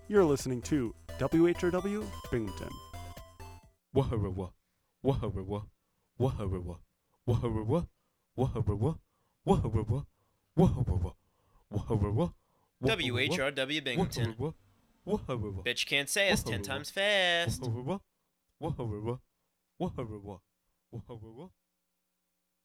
You're listening to WHRW Binghamton. Waharawa, waharawa, waharawa, waharawa, waharawa, waharawa, waharawa, waharawa. WHRW Binghamton. Waharawa, Bitch can't say us 10 times fast. waharawa, waharawa, waharawa, waharawa.